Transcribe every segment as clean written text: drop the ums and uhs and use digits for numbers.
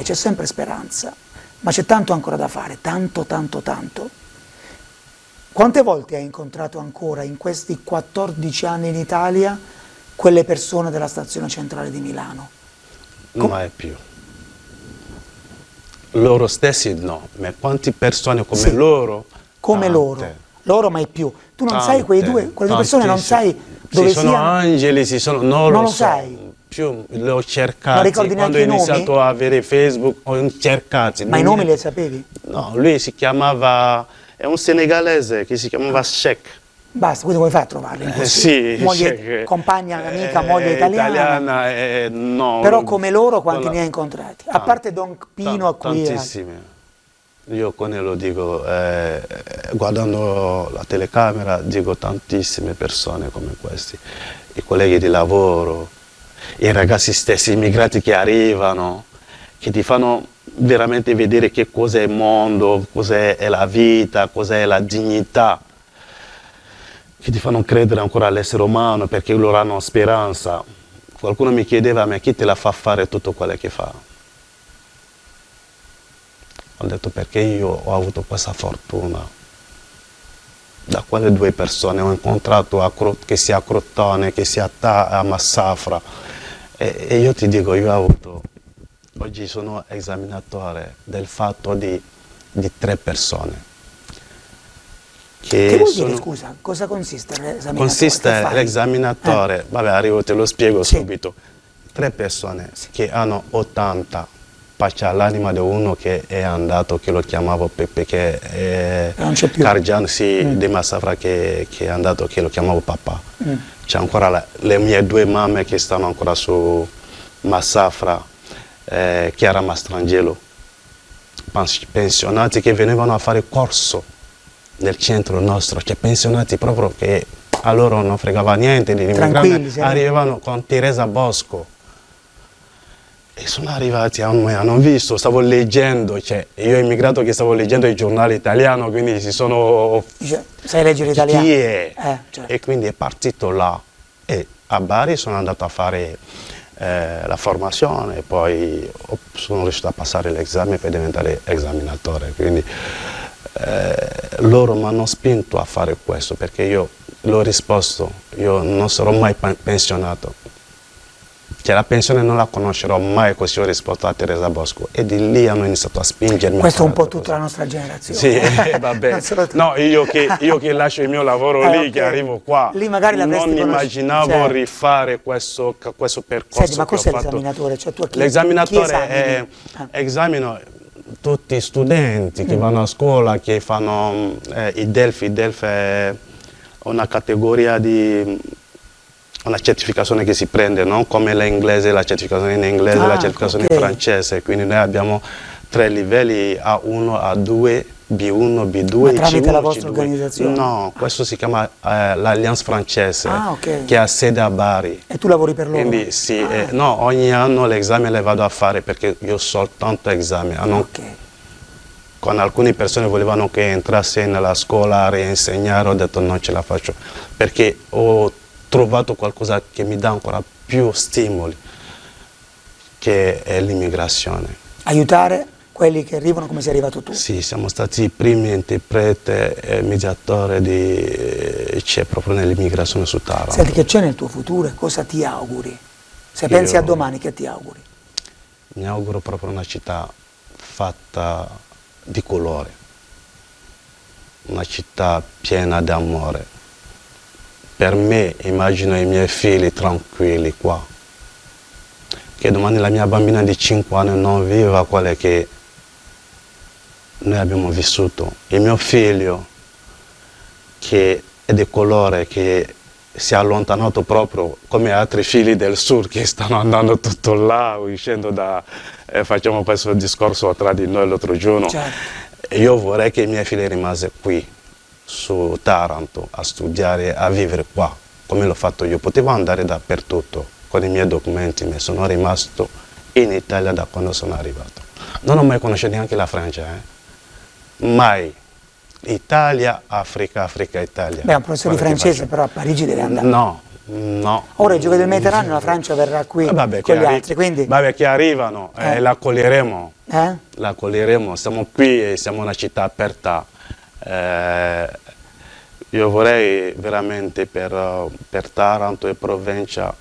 c'è sempre speranza, ma c'è tanto ancora da fare, tanto, tanto, tanto. Quante volte hai incontrato ancora in questi 14 anni in Italia quelle persone della stazione centrale di Milano? Mai più. Loro stessi no, ma quante persone come Sì, loro? come Tante. loro mai più. Tu non sai quelle due persone, non Tantissime. sai dove Ci sono siano. angeli, non Non lo lo so. sai. Più li ho cercati. Non ricordi Quando neanche ho i nomi? iniziato a avere Facebook, ho cercati. Ma i nomi li sapevi? No, lui si chiamava, è un senegalese che si chiamava Sheikh. Basta, quindi come fai a trovarli? Sì, Moglie, Sheikh, compagna, amica, moglie italiana. No. Però come loro quanti ne hai incontrati? A parte Don Pino a cui... Tantissime. Io con lo dico, guardando la telecamera, dico tantissime persone come questi, i colleghi di lavoro, i ragazzi stessi, immigrati che arrivano, che ti fanno veramente vedere che cos'è il mondo, cos'è la vita, cos'è la dignità, che ti fanno credere ancora all'essere umano perché loro hanno speranza. Qualcuno mi chiedeva, ma chi te la fa fare tutto quello che fa? Ho detto perché io ho avuto questa fortuna. Da quelle due persone ho incontrato, che sia a Crotone, che sia a Massafra. E io ti dico, io ho avuto, oggi sono esaminatore del fatto di 3 persone. Che vuol dire, scusa, cosa consiste l'esaminatore? Consiste l'esaminatore, vabbè arrivo, te lo spiego subito. 3 persone che hanno 80. Pace all'anima di uno che è andato, che lo chiamavo Peppe, che è Cargian, sì, di Massafra, che è andato, che lo chiamavo papà. C'è ancora le mie 2 mamme che stanno ancora su Massafra, Chiara Mastrangelo, pensionati che venivano a fare corso nel centro nostro, cioè pensionati proprio che a loro non fregava niente, gli immigrati arrivavano con Teresa Bosco. E sono arrivati a me, hanno visto, stavo leggendo, cioè io immigrato che stavo leggendo il giornale italiano, quindi si sono... Sai leggere italiano? Chi è? Certo. E quindi è partito là. E a Bari sono andato a fare la formazione e poi sono riuscito a passare l'esame per diventare esaminatore. Quindi loro mi hanno spinto a fare questo perché io l'ho risposto, io non sarò mai pensionato. Cioè la pensione non la conoscerò mai, così ho risposto a Teresa Bosco e di lì hanno iniziato a spingermi. Questo è un po' tutta la nostra generazione. Sì, vabbè. No, io che lascio il mio lavoro lì, che arrivo qua, lì magari non immaginavo rifare questo percorso. Senti, ma cos'è l'esaminatore? Cioè, l'esaminatore esamino tutti gli studenti che vanno a scuola, che fanno i DELF. Il DELF è una categoria di... una certificazione che si prende, non come l'inglese, la certificazione in inglese, la certificazione in francese, quindi noi abbiamo 3 livelli A1, A2, B1, B2 Ma e tramite C1, la vostra C2. organizzazione? No, questo si chiama l'Alliance Francese, che ha sede a Bari. E tu lavori per loro? Quindi sì, no, ogni anno l'esame le vado a fare perché io soltanto esame. Con alcune persone volevano che entrassi nella scuola a reinsegnare, ho detto non ce la faccio, perché ho trovato qualcosa che mi dà ancora più stimoli, che è l'immigrazione. Aiutare quelli che arrivano come sei arrivato tu? Sì, siamo stati i primi interpreti e mediatori c'è proprio nell'immigrazione su Taranto. Senti, che c'è nel tuo futuro e cosa ti auguri? Se pensi a domani, che ti auguri? Mi auguro proprio una città fatta di colore, una città piena di amore. Per me, immagino i miei figli tranquilli qua, che domani la mia bambina di 5 anni non viva quello che noi abbiamo vissuto. Il mio figlio, che è di colore, che si è allontanato proprio come altri figli del sud che stanno andando tutto là, uscendo da... facciamo questo discorso tra di noi l'altro giorno. Certo. Io vorrei che i miei figli rimasero qui, su Taranto, a studiare, a vivere qua, come l'ho fatto io. Potevo andare dappertutto con i miei documenti, ma sono rimasto in Italia da quando sono arrivato. Non ho mai conosciuto neanche la Francia, mai. Italia, Africa, Africa, Italia. Beh, un professore di francese, però a Parigi deve andare. No, No. Ora i giochi del Mediterraneo la Francia verrà qui Vabbè, con gli altri, quindi... Vabbè, che arrivano, la accoglieremo. La accoglieremo, siamo qui e siamo una città aperta. Io vorrei veramente per Taranto e provincia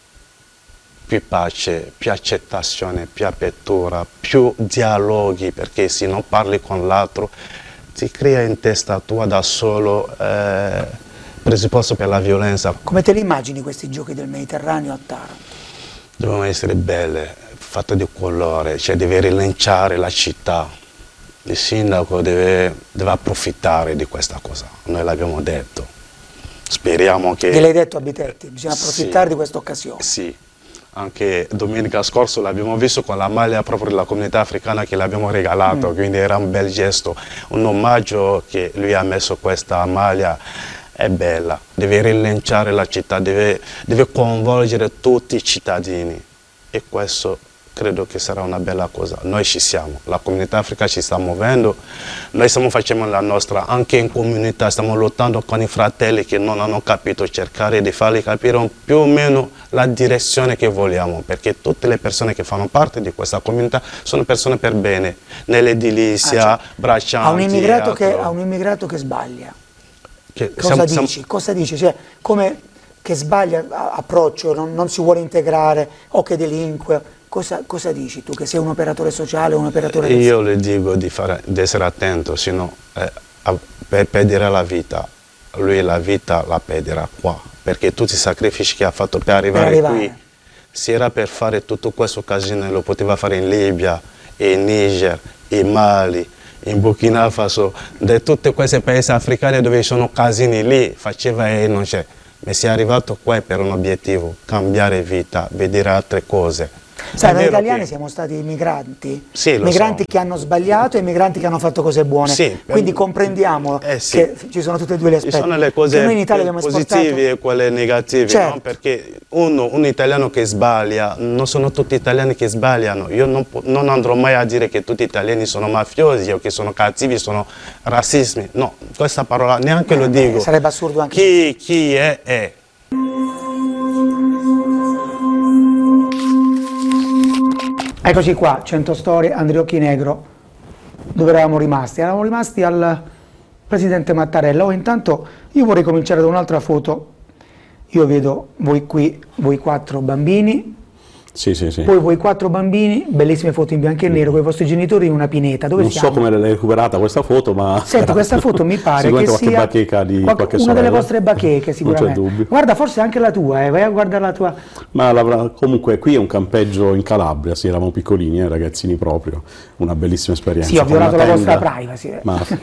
più pace, più accettazione, più apertura, più dialoghi, perché se non parli con l'altro ti crea in testa tua da solo presupposto per la violenza. Come te li immagini questi giochi del Mediterraneo a Taranto? Devono essere belle, fatte di colore, cioè deve rilanciare la città. Il sindaco deve approfittare di questa cosa, noi l'abbiamo detto. Speriamo che... Gliel'hai detto a Bitetti, bisogna approfittare di questa occasione. Sì, anche domenica scorsa l'abbiamo visto con la maglia proprio della comunità africana che l'abbiamo regalato, quindi era un bel gesto, un omaggio che lui ha messo questa maglia. È bella, deve rilanciare la città, deve coinvolgere tutti i cittadini e questo credo che sarà una bella cosa. Noi ci siamo, la comunità africana ci sta muovendo, noi stiamo facendo la nostra, anche in comunità stiamo lottando con i fratelli che non hanno capito, cercare di farli capire più o meno la direzione che vogliamo, perché tutte le persone che fanno parte di questa comunità sono persone per bene, nell'edilizia, braccianti. A un immigrato che sbaglia. Cosa dici? Cioè, come che sbaglia approccio, non si vuole integrare o che delinque, cosa dici tu che sei un operatore sociale, un operatore... Io le dico di essere attento, sennò per perdere la vita, lui la vita la perderà qua, perché tutti i sacrifici che ha fatto per arrivare qui, se era per fare tutto questo casino lo poteva fare in Libia, in Niger, in Mali, in Burkina Faso, di tutti questi paesi africani dove ci sono casini lì, faceva e non c'è. Ma si è arrivato qua per un obiettivo, cambiare vita, vedere altre cose. Sai, noi italiani siamo stati migranti, sì, migranti che hanno sbagliato e migranti che hanno fatto cose buone, quindi comprendiamo che ci sono tutte e due le aspetti. Ci sono le cose positive e quelle negative, no? Perché un italiano che sbaglia, non sono tutti italiani che sbagliano, io non andrò mai a dire che tutti gli italiani sono mafiosi o che sono cattivi, sono razzisti, no, questa parola neanche lo dico. Sarebbe assurdo anche. Chi è. Eccoci qua, 100 storie, Andriocchi Negro, dove eravamo rimasti? Eravamo rimasti al presidente Mattarella. Intanto io vorrei cominciare da un'altra foto. Io vedo voi qui, voi 4 bambini, sì. Poi voi 4 bambini, bellissime foto in bianco e nero con i vostri genitori in una pineta. Dove siamo? Non so come l'hai recuperata questa foto, ma... Senti, questa foto mi pare che sia bacheca di qualche una delle vostre bacheche sicuramente. Non c'è dubbio. Guarda, forse anche la tua, vai a guardare la tua. Ma comunque qui è un campeggio in Calabria, sì, eravamo piccolini, ragazzini proprio, una bellissima esperienza. Sì, ho violato la vostra privacy.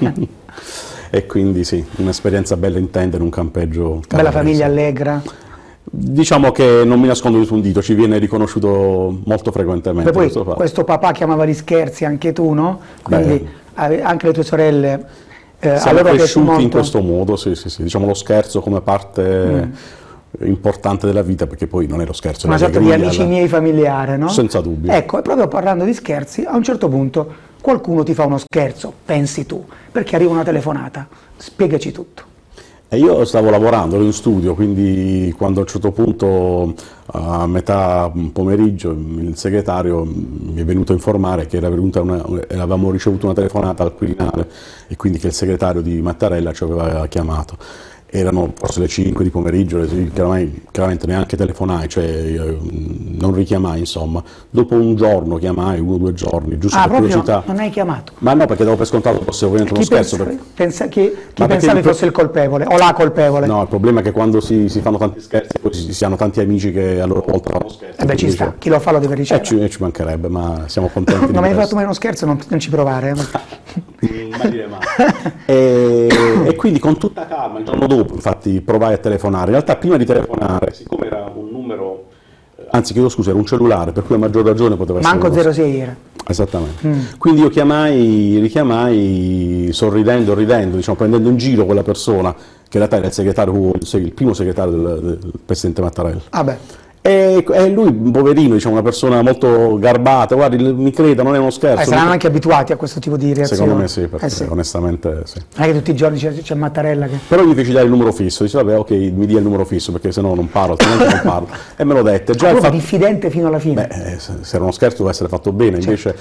E quindi sì, un'esperienza bella in tenda in un campeggio calabrese. Bella famiglia allegra. Diciamo che non mi nascondo dietro un dito, ci viene riconosciuto molto frequentemente. Poi questo papà chiamava gli scherzi anche tu, no? Quindi anche le tue sorelle... siamo cresciuti in questo modo, sì, diciamo lo scherzo come parte importante della vita, perché poi non è lo scherzo. Una sorta di amici miei familiare, no? Senza dubbio. Ecco, e proprio parlando di scherzi, a un certo punto qualcuno ti fa uno scherzo, pensi tu, perché arriva una telefonata, spiegaci tutto. E io stavo lavorando, ero in studio, quindi quando a un certo punto a metà pomeriggio il segretario mi è venuto a informare che avevamo ricevuto una telefonata al Quirinale e quindi che il segretario di Mattarella ci aveva chiamato. Erano forse le 5 di pomeriggio, chiaramente neanche telefonai, cioè non richiamai, insomma. Dopo un giorno chiamai, 1 o 2 giorni, giusto per curiosità. Non hai chiamato? Ma no, perché davo per scontato fosse ovviamente uno scherzo. Chi pensavi fosse il colpevole o la colpevole? No, il problema è che quando si fanno tanti scherzi poi si hanno tanti amici che a loro volta fanno scherzi. Beh, ci sta, chi lo fa lo deve ricevere. Ci mancherebbe, ma siamo contenti. Non hai fatto mai uno scherzo, non ci provare. Mai dire mai. E quindi con tutta calma, il giorno dopo, infatti provai a telefonare. In realtà prima di telefonare, siccome era un numero, anzi chiedo scusa, era un cellulare, per cui a maggior ragione poteva essere... Manco 06 era. Esattamente. Quindi io richiamai sorridendo, ridendo, diciamo, prendendo in giro quella persona che in realtà era il segretario, il primo segretario del presidente Mattarella. E lui, poverino, diciamo, una persona molto garbata, guardi, mi creda, non è uno scherzo. Saranno anche abituati a questo tipo di reazioni. Secondo me sì, perché sì, onestamente sì. Non è che tutti i giorni c'è Mattarella che... Però gli feci dare il numero fisso, dice vabbè ok, mi dia il numero fisso perché sennò non parlo, altrimenti non parlo. E me lo dette. Già proprio diffidente fino alla fine. Beh, se era uno scherzo doveva essere fatto bene, invece...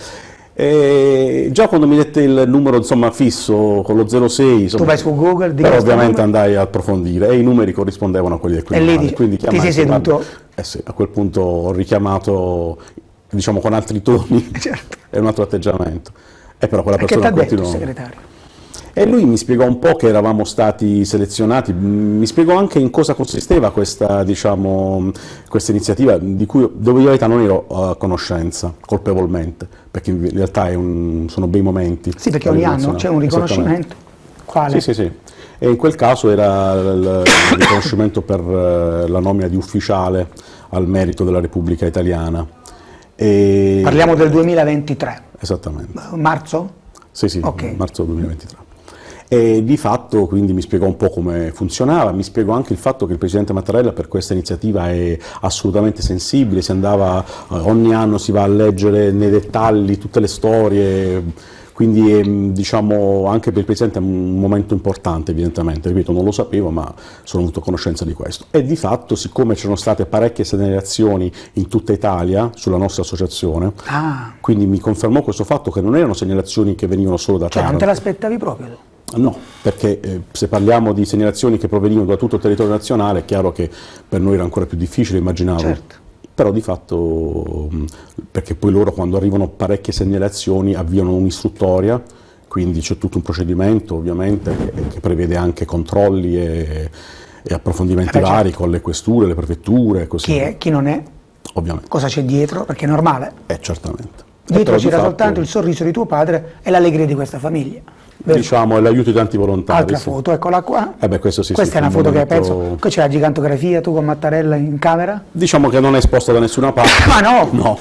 già quando mi dette il numero, insomma, fisso con lo 06, insomma, tu vai su Google, però ovviamente andai a approfondire e i numeri corrispondevano a quelli del Quirinale, quindi ti sei seduto? Sì, a quel punto ho richiamato, diciamo, con altri toni certo. E un altro atteggiamento, e però quella Perché persona t'ha detto il segretario? E lui mi spiegò un po' che eravamo stati selezionati, mi spiegò anche in cosa consisteva questa, diciamo, questa iniziativa, di cui, dove io in realtà non ero a conoscenza, colpevolmente, perché in realtà sono bei momenti. Sì, perché ogni anno c'è un riconoscimento. Quale? Sì, sì, sì. E in quel caso era il riconoscimento per la nomina di ufficiale al merito della Repubblica Italiana. Parliamo del 2023? Esattamente. Marzo? Sì, sì, okay. Marzo 2023. E di fatto quindi mi spiegò un po' come funzionava, mi spiegò anche il fatto che il Presidente Mattarella per questa iniziativa è assolutamente sensibile, ogni anno si va a leggere nei dettagli tutte le storie, quindi è, diciamo, anche per il Presidente è un momento importante evidentemente, ripeto, non lo sapevo ma sono venuto a conoscenza di questo. E di fatto, siccome c'erano state parecchie segnalazioni in tutta Italia sulla nostra associazione, quindi mi confermò questo fatto che non erano segnalazioni che venivano solo da Taranto. Non te l'aspettavi proprio? No, perché se parliamo di segnalazioni che provenivano da tutto il territorio nazionale è chiaro che per noi era ancora più difficile immaginarlo. Certo. Però di fatto, perché poi loro quando arrivano parecchie segnalazioni avviano un'istruttoria, quindi c'è tutto un procedimento ovviamente che prevede anche controlli e approfondimenti vari con le questure, le prefetture. Così. Chi è, chi non è, ovviamente. Cosa c'è dietro, perché è normale. Certamente. Dietro c'era soltanto il sorriso di tuo padre e l'allegria di questa famiglia. Vero? Diciamo, e l'aiuto di tanti volontari. Altra foto, eccola qua. Questo sì, questa è una foto che penso. Qui c'è la gigantografia, tu con Mattarella in camera? Diciamo che non è esposta da nessuna parte. Ma no! No.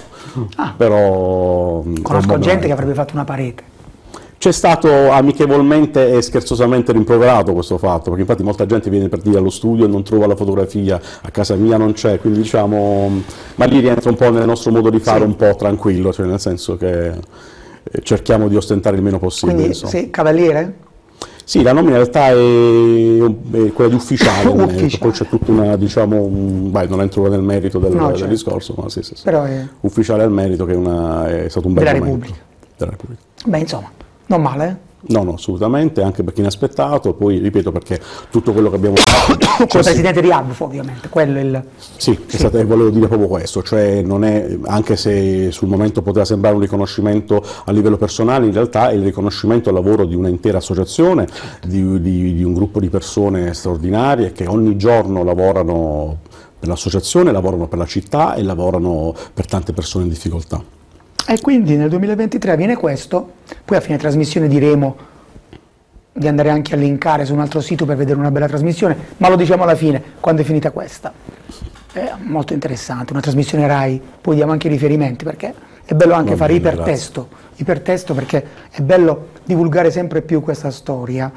Però. Conosco gente che avrebbe fatto una parete. C'è stato amichevolmente e scherzosamente rimproverato questo fatto, perché infatti molta gente viene per dire allo studio e non trova la fotografia, a casa mia non c'è, quindi diciamo. Ma lì rientra un po' nel nostro modo di fare, un po' tranquillo, cioè nel senso che. Cerchiamo di ostentare il meno possibile. Quindi sei cavaliere? Sì, la nomina in realtà è quella di ufficiale, poi c'è tutta una, diciamo, non entro nel merito del discorso, ma sì. Però è ufficiale al merito che è stato un bel momento. Della Repubblica. Beh, insomma, non male, eh? No, assolutamente, anche perché inaspettato, poi ripeto perché tutto quello che abbiamo fatto... Come presidente di ABF ovviamente, quello è il... Sì, volevo dire proprio questo, cioè non è, anche se sul momento poteva sembrare un riconoscimento a livello personale, in realtà è il riconoscimento al lavoro di un'intera associazione, di un gruppo di persone straordinarie che ogni giorno lavorano per l'associazione, lavorano per la città e lavorano per tante persone in difficoltà. E quindi nel 2023 avviene questo, poi a fine trasmissione diremo di andare anche a linkare su un altro sito per vedere una bella trasmissione, ma lo diciamo alla fine, quando è finita questa. È molto interessante, una trasmissione Rai, poi diamo anche i riferimenti perché è bello anche fare ipertesto perché è bello divulgare sempre più questa storia.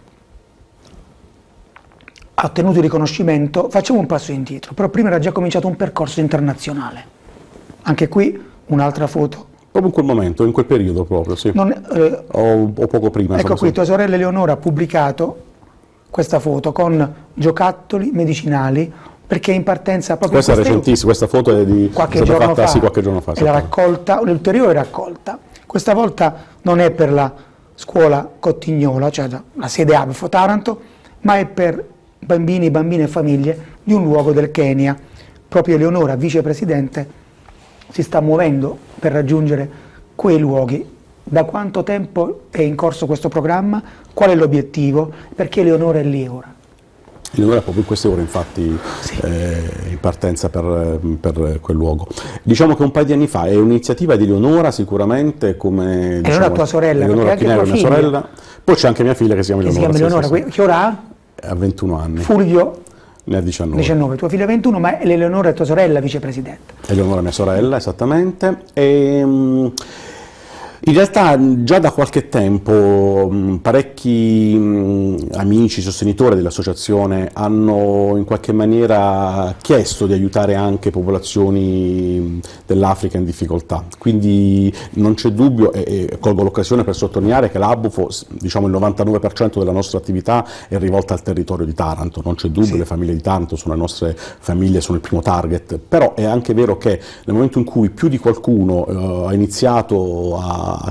Ha ottenuto il riconoscimento, facciamo un passo indietro, però prima era già cominciato un percorso internazionale, anche qui un'altra foto. Proprio in quel momento, in quel periodo proprio, sì. O poco prima. Ecco qui, tua sorella Eleonora ha pubblicato questa foto con giocattoli medicinali, perché in partenza proprio... Questa è recentissima, questa foto è di qualche giorno fa. Sì, qualche giorno fa. È la raccolta, un'ulteriore raccolta. Questa volta non è per la scuola Cottignola, cioè la sede ABF Taranto, ma è per bambini, bambine e famiglie di un luogo del Kenya. Proprio Eleonora, vicepresidente, si sta muovendo per raggiungere quei luoghi. Da quanto tempo è in corso questo programma? Qual è l'obiettivo? Perché Eleonora è lì ora? Eleonora è proprio in queste ore infatti sì. In partenza per quel luogo. Diciamo che un paio di anni fa è un'iniziativa di Eleonora sicuramente come... Eleonora tua sorella, Eleonora Pinello, mia sorella. Poi c'è anche mia figlia che si chiama Eleonora. Che ora ha? Ha 21 anni. Fulvio? Ne ha 19. 19, tua figlia 21, ma Eleonora è tua sorella, vicepresidente. Eleonora mia sorella, esattamente. In realtà già da qualche tempo parecchi amici, sostenitori dell'associazione hanno in qualche maniera chiesto di aiutare anche popolazioni dell'Africa in difficoltà, quindi non c'è dubbio, e colgo l'occasione per sottolineare che l'Abufo, diciamo il 99% della nostra attività è rivolta al territorio di Taranto, non c'è dubbio, sì. Le famiglie di Taranto sono le nostre famiglie, sono il primo target, però è anche vero che nel momento in cui più di qualcuno ha iniziato a